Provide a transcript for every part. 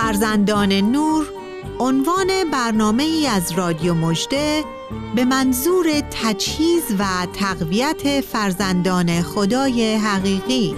فرزندان نور عنوان برنامه‌ای از رادیو مژده به منظور تجهیز و تقویت فرزندان خدای حقیقی.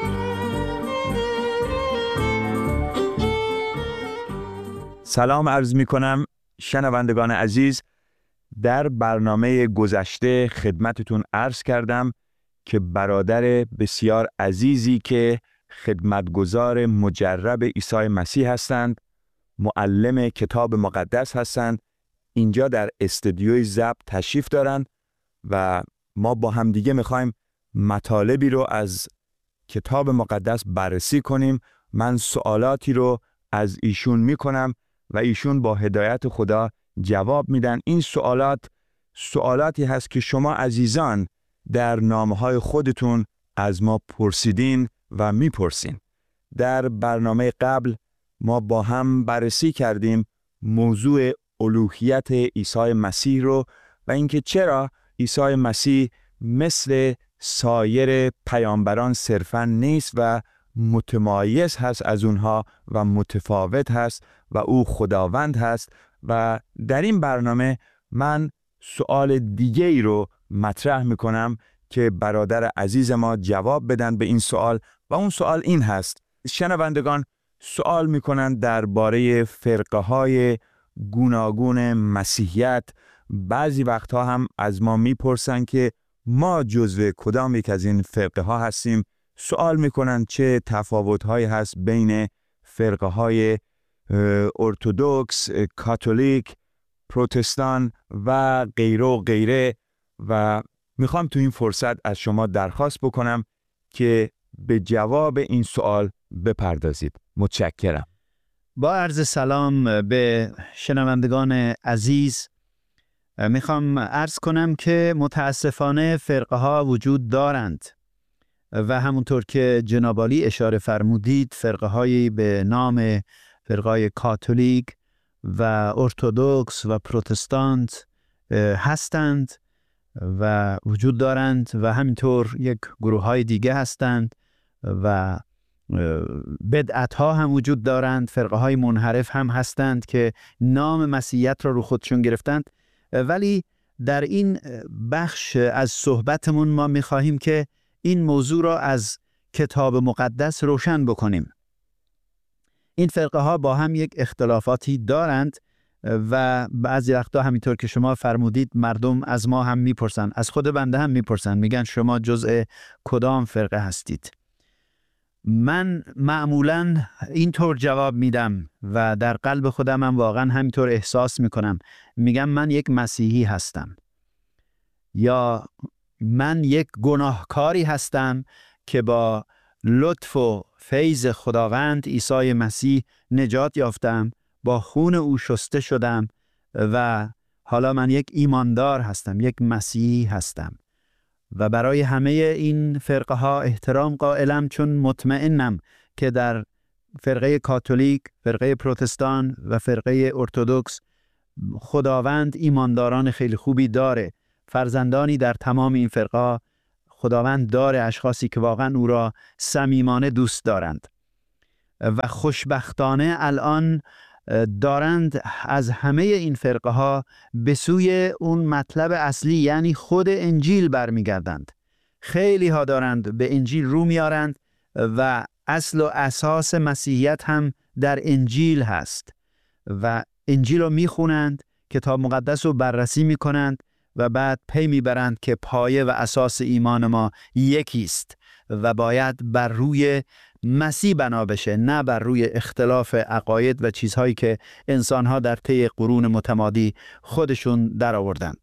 سلام عرض می کنم شنوندگان عزیز. در برنامه گذشته خدمتتون عرض کردم که برادر بسیار عزیزی که خدمتگزار مجرب عیسی مسیح هستند، معلم کتاب مقدس هستند، اینجا در استودیوی ضبط تشریف دارند و ما با هم دیگه میخوایم مطالبی رو از کتاب مقدس بررسی کنیم. من سوالاتی رو از ایشون میکنم و ایشون با هدایت خدا جواب میدن. این سوالاتی هست که شما عزیزان در نامه‌های خودتون از ما پرسیدین و میپرسین. در برنامه قبل ما با هم بررسی کردیم موضوع الوهیت عیسی مسیح رو و اینکه چرا عیسی مسیح مثل سایر پیامبران صرفاً نیست و متمایز هست از اونها و متفاوت هست و او خداوند هست. و در این برنامه من سوال دیگه ای رو مطرح میکنم که برادر عزیز ما جواب بدن به این سوال و اون سوال این هست. شنوندگان سوال میکنن درباره فرقه های گوناگون مسیحیت. بعضی وقتها هم از ما میپرسن که ما جزو کدام یک از این فرقه ها هستیم. سوال میکنن چه تفاوت هایی هست بین فرقه های ارتدوکس، کاتولیک، پروتستان و غیره و غیره و میخوام تو این فرصت از شما درخواست بکنم که به جواب این سوال بپردازید. متشکرم. با عرض سلام به شنوندگان عزیز، میخوام عرض کنم که متاسفانه فرقه ها وجود دارند و همونطور که جناب عالی اشاره فرمودید فرقه هایی به نام فرقه های کاتولیک و ارتدوکس و پروتستانت هستند و وجود دارند و همینطور یک گروه های دیگه هستند و بدعت ها هم وجود دارند. فرقه های منحرف هم هستند که نام مسیحیت را رو خودشون گرفتند. ولی در این بخش از صحبتمون ما میخواهیم که این موضوع را از کتاب مقدس روشن بکنیم. این فرقه ها با هم یک اختلافاتی دارند و بعضی وقتا همینطور که شما فرمودید مردم از ما هم میپرسن، از خود بنده هم میپرسن، میگن شما جزء کدام فرقه هستید؟ من معمولاً اینطور جواب میدم و در قلب خودم هم واقعاً همینطور احساس میکنم. میگم من یک مسیحی هستم یا من یک گناهکاری هستم که با لطف و فیض خداوند عیسی مسیح نجات یافتم، با خون او شسته شدم و حالا من یک ایماندار هستم، یک مسیحی هستم و برای همه این فرقه ها احترام قائلم، چون مطمئنم که در فرقه کاتولیک، فرقه پروتستان و فرقه ارتدوکس خداوند ایمانداران خیلی خوبی داره. فرزندانی در تمام این فرقه خداوند داره، اشخاصی که واقعا او را صمیمانه دوست دارند و خوشبختانه الان دارند از همه این فرقه ها به سوی اون مطلب اصلی یعنی خود انجیل برمیگردند. خیلی ها دارند به انجیل رو میارند و اصل و اساس مسیحیت هم در انجیل هست و انجیل رو میخونند، کتاب مقدس رو بررسی میکنند و بعد پی میبرند که پایه و اساس ایمان ما یکیست و باید بر روی مسیح بنا بشه، نه بر روی اختلاف عقاید و چیزهایی که انسانها در طی قرون متمادی خودشون در آوردند.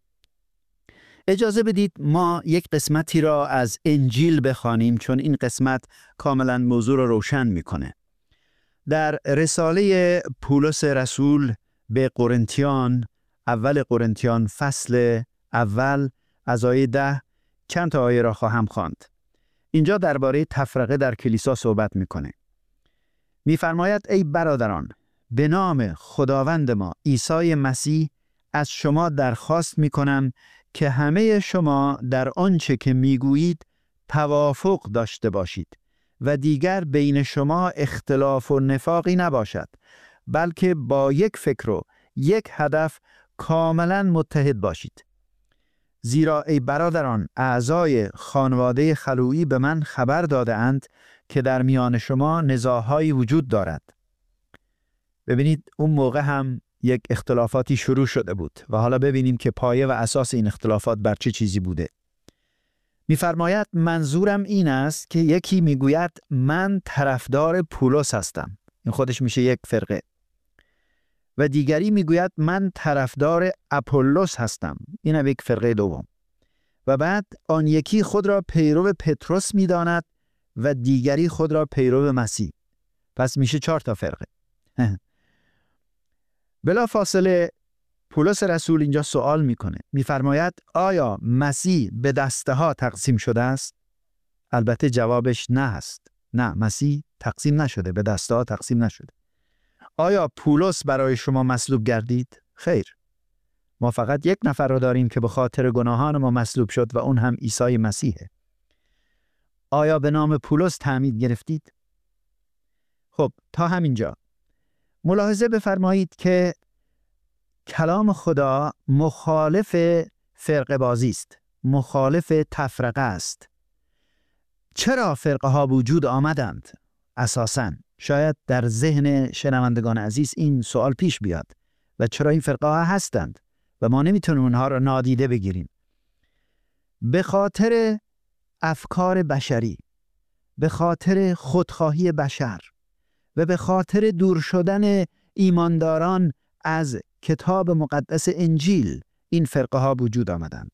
اجازه بدید ما یک قسمتی را از انجیل بخوانیم، چون این قسمت کاملا موضوع را روشن میکنه. در رساله پولس رسول به قرنتیان، اول قرنتیان فصل اول از آیه 10 چند تا آیه را خواهم خواند. اینجا درباره تفرقه در کلیسا صحبت میکنه. میفرماید ای برادران، به نام خداوند ما عیسی مسیح از شما درخواست میکنم که همه شما در آنچه که میگویید توافق داشته باشید و دیگر بین شما اختلاف و نفاقی نباشد، بلکه با یک فکر و یک هدف کاملا متحد باشید. زیرا ای برادران، اعضای خانواده خلویی به من خبر داده اند که در میان شما نزاع‌هایی وجود دارد. ببینید اون موقع هم یک اختلافاتی شروع شده بود و حالا ببینیم که پایه و اساس این اختلافات بر چه چیزی بوده. می‌فرماید منظورم این است که یکی میگوید من طرفدار پولس هستم، این خودش میشه یک فرقه، و دیگری میگوید من طرفدار اپولوس هستم، این هم یک فرقه دوم. و بعد آن یکی خود را پیرو پتروس میداند و دیگری خود را پیرو مسیح. پس میشه 4 تا فرقه. بلا فاصله پولس رسول اینجا سوال میکنه، میفرماید آیا مسیح به دسته ها تقسیم شده است؟ البته جوابش نه هست. نه، مسیح تقسیم نشده، به دسته ها تقسیم نشده. آیا پولس برای شما مصلوب گردید؟ خیر. ما فقط یک نفر رو داریم که به خاطر گناهان ما مصلوب شد و اون هم عیسی مسیحه. آیا به نام پولس تعمید گرفتید؟ خب تا همینجا ملاحظه بفرمایید که کلام خدا مخالف فرقه بازی است، مخالف تفرقه است. چرا فرقه ها وجود آمدند؟ اساساً شاید در ذهن شنوندگان عزیز این سوال پیش بیاد و چرا این فرقه ها هستند و ما نمیتونیم اونها رو نادیده بگیریم. به خاطر افکار بشری، به خاطر خودخواهی بشر و به خاطر دور شدن ایمانداران از کتاب مقدس انجیل این فرقه ها وجود آمدند.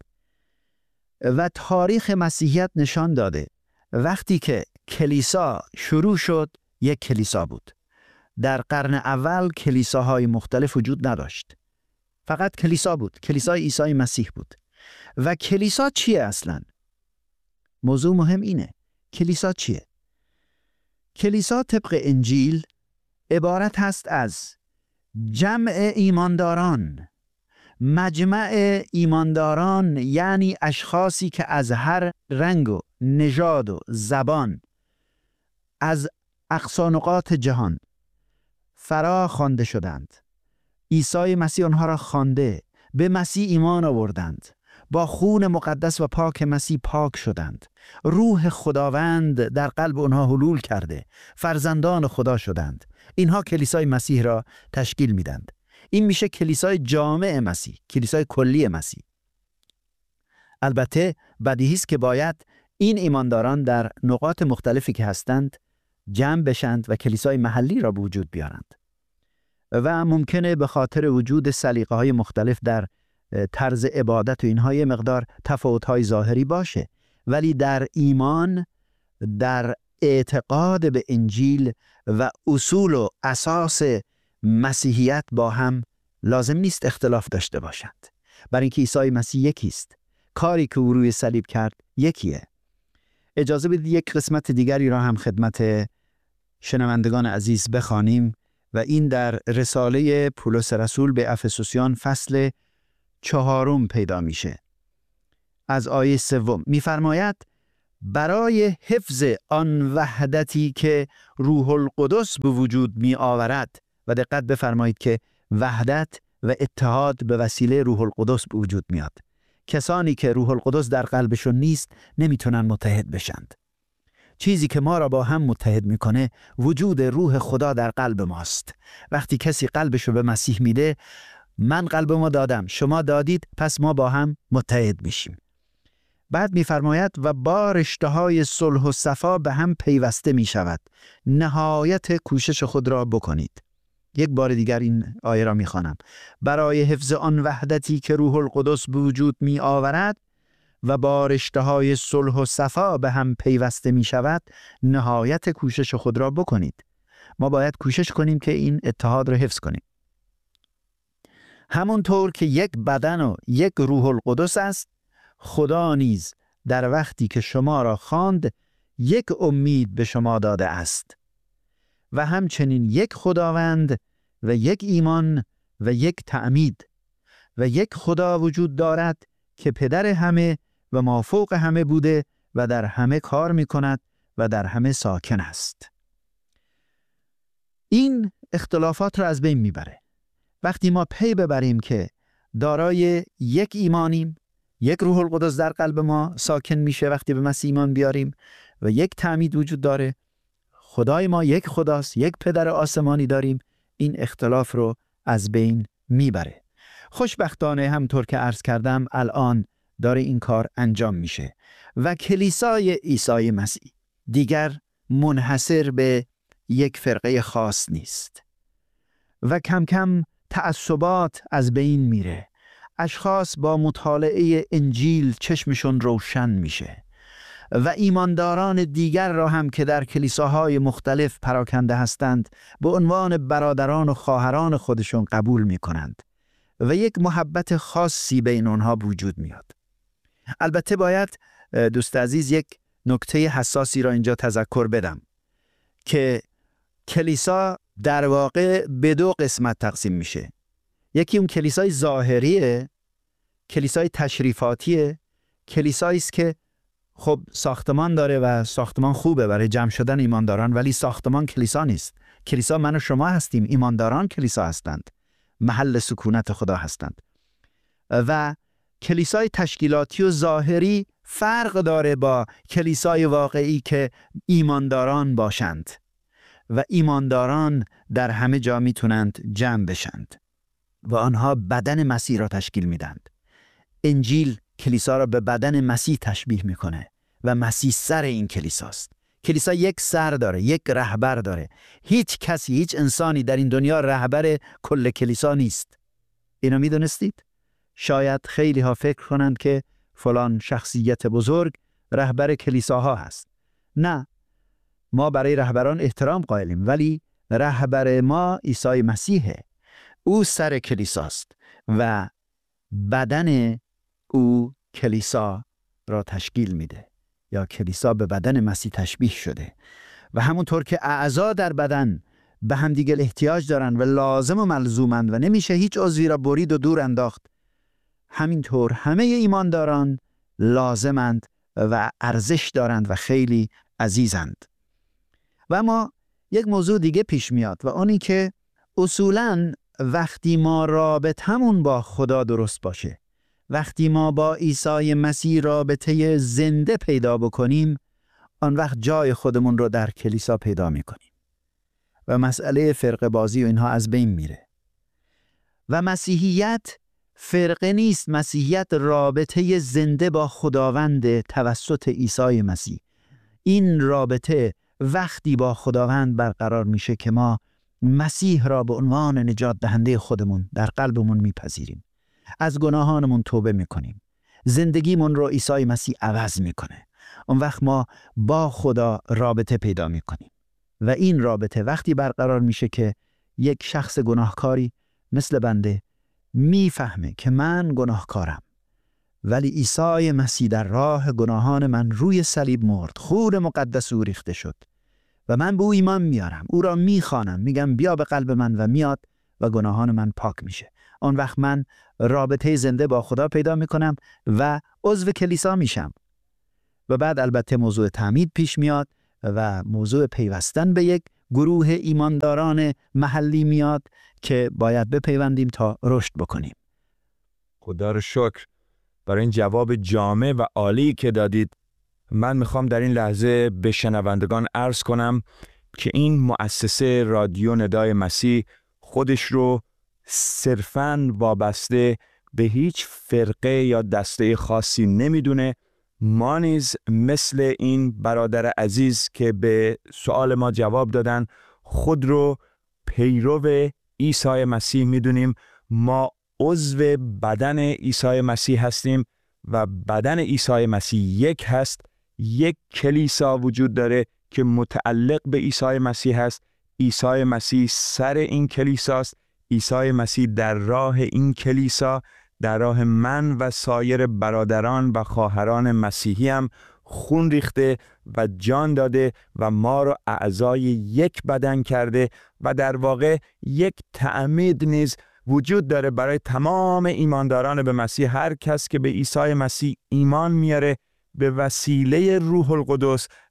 و تاریخ مسیحیت نشان داده وقتی که کلیسا شروع شد یک کلیسا بود. در قرن اول کلیساهای مختلف وجود نداشت. فقط کلیسا بود، کلیسای عیسی مسیح بود. و کلیسا چیه اصلاً؟ موضوع مهم اینه، کلیسا چیه؟ کلیسا طبق انجیل عبارت هست از جمع ایمانداران، مجمع ایمانداران، یعنی اشخاصی که از هر رنگ و نژاد و زبان از اقصا نقاط جهان فرا خوانده شدند. عیسی مسیح آنها را خوانده، به مسیح ایمان آوردند، با خون مقدس و پاک مسیح پاک شدند، روح خداوند در قلب آنها حلول کرده، فرزندان خدا شدند. اینها کلیسای مسیح را تشکیل میدند. این میشه کلیسای جامع مسیح، کلیسای کلی مسیح. البته بدیهی است که باید این ایمانداران در نقاط مختلفی که هستند جمع بشند و کلیسای محلی را به وجود بیارند. و ممکنه به خاطر وجود سلیقه‌های مختلف در طرز عبادت و اینها یه مقدار تفاوت‌های ظاهری باشه، ولی در ایمان، در اعتقاد به انجیل و اصول و اساس مسیحیت با هم لازم نیست اختلاف داشته باشند، برای اینکه عیسی مسیح یکیست. کاری که او روی صلیب کرد یکیه. اجازه بدید یک قسمت دیگری را هم خدمت شنوندگان عزیز بخوانیم و این در رساله پولس رسول به افسوسیان فصل 4 پیدا میشه. از آیه 3 میفرماید برای حفظ آن وحدتی که روح القدس به وجود می آورد، و دقت بفرمایید که وحدت و اتحاد به وسیله روح القدس به وجود میاد. کسانی که روح القدس در قلبشون نیست نمیتونن متحد بشند. چیزی که ما را با هم متحد میکنه وجود روح خدا در قلب ماست. وقتی کسی قلبشو به مسیح میده، من قلبمو دادم، شما دادید، پس ما با هم متحد میشیم. بعد میفرماید و با رشته‌های صلح و صفا به هم پیوسته میشود. نهایت کوشش خود را بکنید. یک بار دیگر این آیه را میخوانم. برای حفظ آن وحدتی که روح القدس به وجود می آورد و با رشته‌های صلح و صفا به هم پیوسته می شود، نهایت کوشش خود را بکنید. ما باید کوشش کنیم که این اتحاد را حفظ کنیم. همونطور که یک بدن و یک روح القدس است، خدا نیز در وقتی که شما را خواند یک امید به شما داده است. و همچنین یک خداوند و یک ایمان و یک تعمید و یک خدا وجود دارد که پدر همه و مافوق همه بوده و در همه کار می کند و در همه ساکن است. این اختلافات را از بین میبره. وقتی ما پی ببریم که دارای یک ایمانیم، یک روح القدس در قلب ما ساکن میشه وقتی به مسیح ایمان بیاریم و یک تعمید وجود داره، خدای ما یک خداست، یک پدر آسمانی داریم، این اختلاف رو از بین میبره. خوشبختانه همطور که عرض کردم الان داره این کار انجام میشه و کلیسای عیسی مسیح دیگر منحصر به یک فرقه خاص نیست و کم کم تعصبات از بین میره. اشخاص با مطالعه انجیل چشمشون روشن میشه و ایمانداران دیگر را هم که در کلیساهای مختلف پراکنده هستند به عنوان برادران و خواهران خودشون قبول میکنند و یک محبت خاصی بین اونها وجود میاد. البته باید دوست عزیز یک نکته حساسی را اینجا تذکر بدم که کلیسا در واقع به دو قسمت تقسیم میشه. یکی اون کلیسای ظاهریه، کلیسای تشریفاتیه، کلیسایی است که خب ساختمان داره و ساختمان خوبه برای جمع شدن ایمانداران، ولی ساختمان کلیسا نیست. کلیسا من و شما هستیم، ایمانداران کلیسا هستند، محل سکونت خدا هستند. و کلیسای تشکیلاتی و ظاهری فرق داره با کلیسای واقعی که ایمانداران باشند و ایمانداران در همه جا میتونند جمع بشند و آنها بدن مسیح را تشکیل میدند. انجیل کلیسا را به بدن مسیح تشبیه میکنه و مسیح سر این کلیساست. کلیسا یک سر داره، یک رهبر داره. هیچ کسی، هیچ انسانی در این دنیا رهبر کل کلیسا نیست. اینو میدونستید؟ شاید خیلی ها فکر کنند که فلان شخصیت بزرگ رهبر کلیساها هست. نه، ما برای رهبران احترام قائلیم، ولی رهبر ما عیسی مسیحه. او سر کلیساست و بدن او کلیسا را تشکیل میده، یا کلیسا به بدن مسیح تشبیه شده و همونطور که اعضا در بدن به همدیگه احتیاج دارن و لازم و ملزومند و نمیشه هیچ عضوی را برید و دور انداخت، همینطور همه ایمانداران لازمند و ارزش دارند و خیلی عزیزند. و اما یک موضوع دیگه پیش میاد و اونی که اصولاً وقتی ما رابطمون با خدا درست باشه، وقتی ما با عیسی مسیح رابطه زنده پیدا بکنیم، آن وقت جای خودمون رو در کلیسا پیدا میکنیم و مسئله فرقه بازی و اینها از بین میره. و مسیحیت فرقه نیست، مسیحیت رابطه زنده با خداوند توسط عیسی مسیح. این رابطه وقتی با خداوند برقرار میشه که ما مسیح را به عنوان نجات دهنده خودمون در قلبمون میپذیریم، از گناهانمون توبه میکنیم، زندگیمون رو عیسی مسیح عوض میکنه. اون وقت ما با خدا رابطه پیدا میکنیم و این رابطه وقتی برقرار میشه که یک شخص گناهکاری مثل بنده میفهمه که من گناهکارم، ولی عیسی مسیح در راه گناهان من روی صلیب مرد، خون مقدس او ریخته شد و من به او ایمان میارم، او را میخوانم، میگم بیا به قلب من و میاد و گناهان من پاک میشه. آن وقت من رابطه زنده با خدا پیدا میکنم و عضو کلیسا میشم. و بعد البته موضوع تعمید پیش میاد و موضوع پیوستن به یک گروه ایمانداران محلی میاد که باید بپیوندیم تا رشد بکنیم. خدا رو شکر برای این جواب جامع و عالی که دادید. من میخوام در این لحظه به شنوندگان عرض کنم که این مؤسسه رادیو ندای مسیح خودش رو صرفاً وابسته به هیچ فرقه یا دسته خاصی نمیدونه. ما نیز مثل این برادر عزیز که به سوال ما جواب دادن خود رو پیرو عیسی مسیح میدونیم. ما عضو بدن عیسی مسیح هستیم و بدن عیسی مسیح یک هست. یک کلیسا وجود داره که متعلق به عیسی مسیح هست. عیسی مسیح سر این کلیساست. عیسی مسیح در راه این کلیسا، در راه من و سایر برادران و خواهران مسیحی هم خون ریخته و جان داده و ما رو اعضای یک بدن کرده و در واقع یک تعمید نیز وجود داره برای تمام ایمانداران به مسیح. هر کس که به عیسی مسیح ایمان میاره به وسیله روح القدس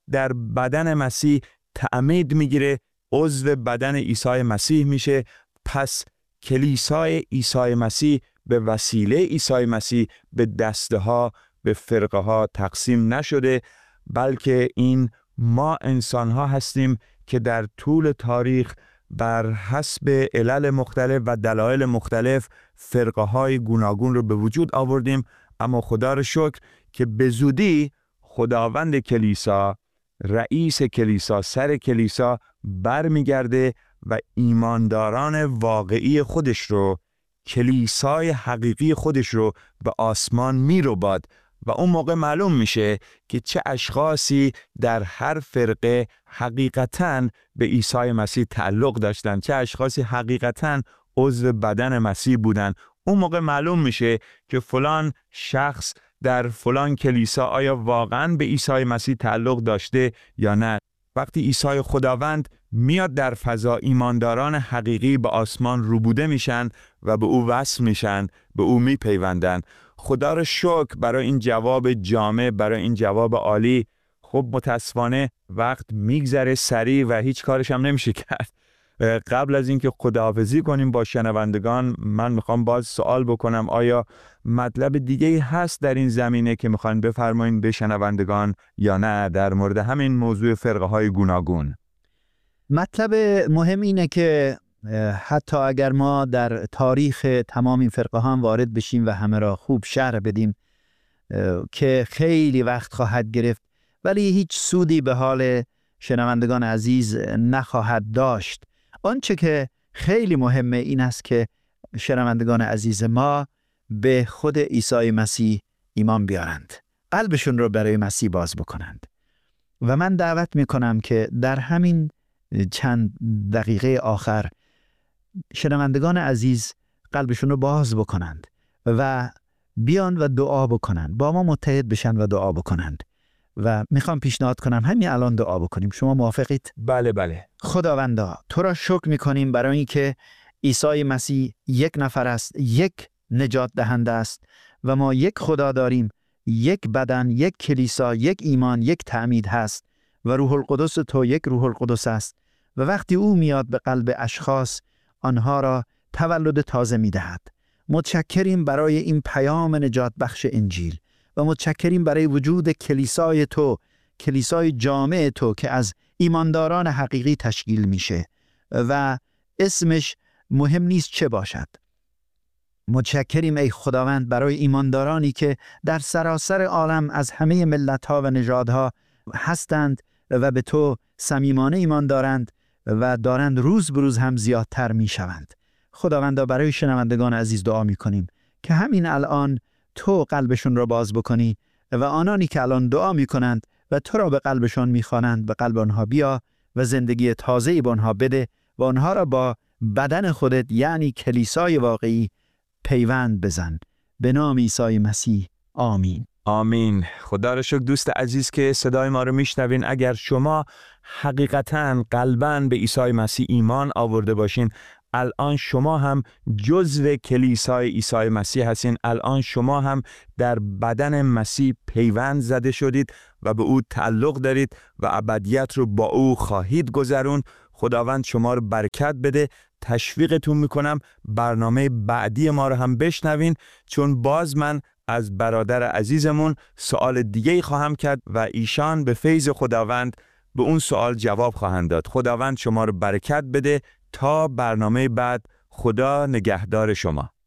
در بدن مسیح تعمید میگیره، عضو بدن عیسی مسیح میشه. پس کلیسای عیسی مسیح به وسیله عیسی مسیح به دسته ها، به فرقه ها تقسیم نشده، بلکه این ما انسان ها هستیم که در طول تاریخ بر حسب علل مختلف و دلایل مختلف فرقه های گوناگون رو به وجود آوردیم. اما خدا رو شکر که به زودی خداوند کلیسا، رئیس کلیسا، سر کلیسا برمیگرده و ایمانداران واقعی خودش رو، کلیسای حقیقی خودش رو به آسمان میرباد و اون موقع معلوم میشه که چه اشخاصی در هر فرقه حقیقتاً به عیسی مسیح تعلق داشتن، چه اشخاصی حقیقتاً عضو بدن مسیح بودن. اون موقع معلوم میشه که فلان شخص در فلان کلیسا آیا واقعاً به عیسی مسیح تعلق داشته یا نه. وقتی عیسی خداوند میاد در فضا، ایمانداران حقیقی به آسمان روبوده میشن و به او وصل میشن، به او میپیوندن. خدا رو شکر برای این جواب جامع، برای این جواب عالی. خب متاسفانه وقت میگذره سریع و هیچ کارش هم نمیشه کرد. قبل از اینکه خداحافظی کنیم با شنوندگان، من میخوام باز سوال بکنم، آیا مطلب دیگه هست در این زمینه که میخوان بفرمایید به شنوندگان یا نه در مورد همین موضوع فرقه های گوناگون؟ مطلب مهم اینه که حتی اگر ما در تاریخ تمام این فرقه ها وارد بشیم و همه را خوب شرح بدیم که خیلی وقت خواهد گرفت، ولی هیچ سودی به حال شنوندگان عزیز نخواهد داشت. آنچه که خیلی مهمه این است که شنوندگان عزیز ما به خود عیسی مسیح ایمان بیارند، قلبشون رو برای مسیح باز بکنند. و من دعوت میکنم که در همین چند دقیقه آخر شنوندگان عزیز قلبشون رو باز بکنند و بیان و دعا بکنند، با ما متحد بشن و دعا بکنند. و میخوام پیشنهاد کنم همین الان دعا بکنیم. شما موافقید؟ بله بله. خداوندا تو را شکر میکنیم برای اینکه عیسی مسیح یک نفر است، یک نجات دهنده است و ما یک خدا داریم، یک بدن، یک کلیسا، یک ایمان، یک تعمید هست و روح القدس تو یک روح القدس است و وقتی او میاد به قلب اشخاص آنها را تولد تازه میدهد. متشکریم برای این پیام نجات بخش انجیل و متشکریم برای وجود کلیسای تو، کلیسای جامع تو که از ایمانداران حقیقی تشکیل میشه و اسمش مهم نیست چه باشد. متشکریم ای خداوند برای ایماندارانی که در سراسر عالم از همه ملت‌ها و نژادها هستند و به تو صمیمانه ایمان دارند و دارند روز به روز هم زیادتر میشوند. خداوندا برای شنوندگان عزیز دعا میکنیم که همین الان تو قلبشون را باز بکنی و آنانی که الان دعا میکنند و تو را به قلبشان میخوانند به قلب آنها بیا و زندگی تازه‌ای به آنها بده و آنها را با بدن خودت یعنی کلیسای واقعی پیوند بزن. به نام عیسی مسیح آمین. آمین. خدا را شکر دوست عزیز که صدای ما رو میشنوین. اگر شما حقیقتاً قلباً به عیسی مسیح ایمان آورده باشین، الان شما هم جزو کلیسای عیسی مسیح هستین. الان شما هم در بدن مسیح پیوند زده شدید و به او تعلق دارید و ابدیت رو با او خواهید گذرون. خداوند شما رو برکت بده. تشویقتون میکنم برنامه بعدی ما رو هم بشنوین، چون باز من از برادر عزیزمون سوال دیگه خواهم کرد و ایشان به فیض خداوند به اون سوال جواب خواهند داد. خداوند شما رو برکت بده. تا برنامه بعد، خدا نگهدار شما.